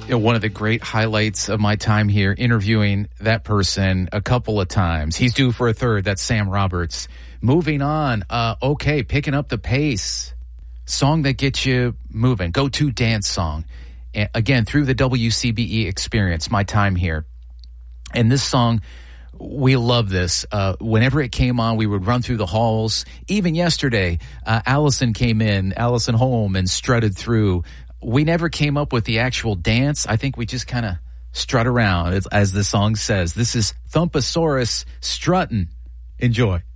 One of the great highlights of my time here interviewing that person a couple of times. He's due for a third. That's Sam Roberts. Moving on. Okay, picking up the pace. Song that gets you moving. Go-to dance song. Again, through the WCBE experience, my time here. And this song, we love this. Whenever it came on, we would run through the halls. Even yesterday, Allison Holm, and strutted through. We never came up with the actual dance. I think we just kind of strut around, as the song says. This is Thumpasaurus strutting. Enjoy.